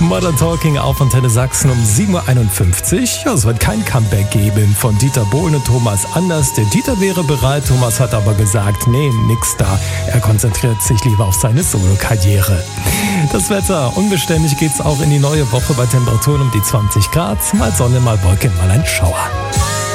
Modern Talking auf Antenne Sachsen um 7.51 Uhr. Ja, es wird kein Comeback geben von Dieter Bohlen und Thomas Anders. Der Dieter wäre bereit, Thomas hat aber gesagt, nee, nix da. Er konzentriert sich lieber auf seine Solo-Karriere. Das Wetter, unbeständig geht's auch in die neue Woche bei Temperaturen um die 20 Grad. Mal Sonne, mal Wolken, mal ein Schauer.